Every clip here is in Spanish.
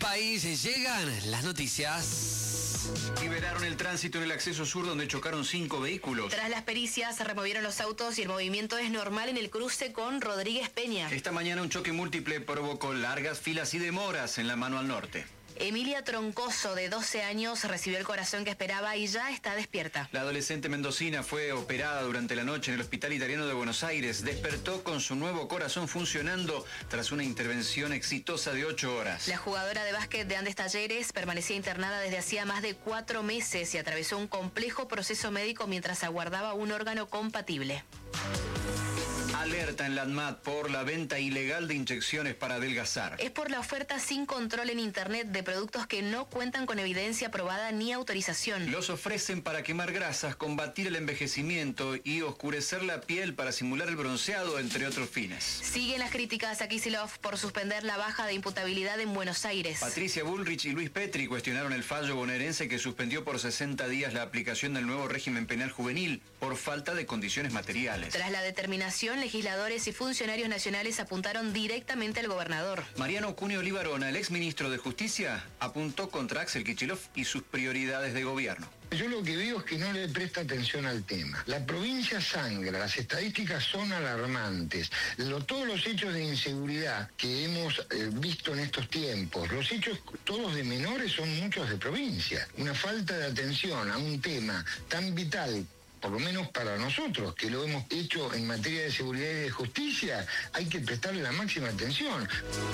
país llegan las noticias. Liberaron el tránsito en el acceso sur donde chocaron 5 vehículos. Tras las pericias se removieron los autos y el movimiento es normal en el cruce con Rodríguez Peña. Esta mañana un choque múltiple provocó largas filas y demoras en la mano al norte. Emilia Troncoso, de 12 años, recibió el corazón que esperaba y ya está despierta. La adolescente mendocina fue operada durante la noche en el Hospital Italiano de Buenos Aires. Despertó con su nuevo corazón funcionando tras una intervención exitosa de 8 horas. La jugadora de básquet de Andes Talleres permanecía internada desde hacía más de 4 meses y atravesó un complejo proceso médico mientras aguardaba un órgano compatible. Alerta en la ANMAT por la venta ilegal de inyecciones para adelgazar. Es por la oferta sin control en Internet de productos que no cuentan con evidencia probada ni autorización. Los ofrecen para quemar grasas, combatir el envejecimiento y oscurecer la piel para simular el bronceado, entre otros fines. Siguen las críticas a Kicillof por suspender la baja de imputabilidad en Buenos Aires. Patricia Bullrich y Luis Petri cuestionaron el fallo bonaerense que suspendió por 60 días la aplicación del nuevo régimen penal juvenil por falta de condiciones materiales. Tras la determinación, legisladores y funcionarios nacionales apuntaron directamente al gobernador. Mariano Cuneo Libarona, el exministro de Justicia, apuntó contra Axel Kicillof y sus prioridades de gobierno. Yo lo que veo es que no le presta atención al tema. La provincia sangra, las estadísticas son alarmantes. Todos los hechos de inseguridad que hemos visto en estos tiempos, los hechos todos de menores son muchos de provincia. Una falta de atención a un tema tan vital, por lo menos para nosotros, que lo hemos hecho en materia de seguridad y de justicia, hay que prestarle la máxima atención.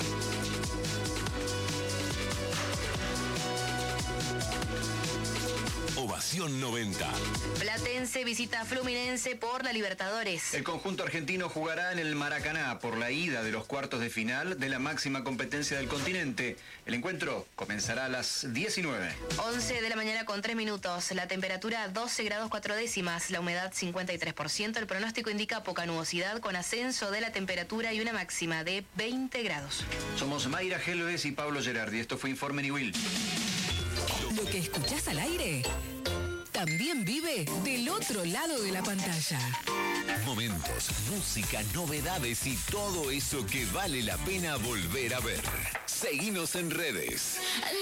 Ovación 90. Platense visita a Fluminense por la Libertadores. El conjunto argentino jugará en el Maracaná por la ida de los cuartos de final de la máxima competencia del continente. El encuentro comenzará a las 19. 11 de la mañana con 3 minutos. La temperatura 12 grados 4 décimas. La humedad 53%. El pronóstico indica poca nubosidad con ascenso de la temperatura y una máxima de 20 grados. Somos Mayra Helves y Pablo Gerardi. Esto fue Informe Niwil. Lo que escuchás al aire también vive del otro lado de la pantalla. Momentos, música, novedades y todo eso que vale la pena volver a ver. Seguinos en redes.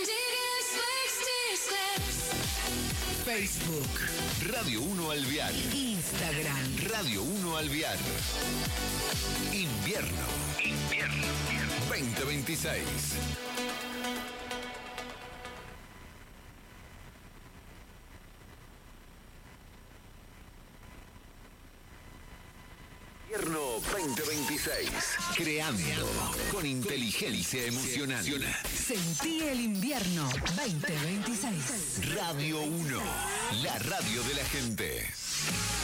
Facebook, Radio 1 Alvear. Instagram, Radio 1 Alvear. Invierno 2026. Invierno 2026. Creando con inteligencia emocional. sentí el invierno 2026. Radio 1, la radio de la gente.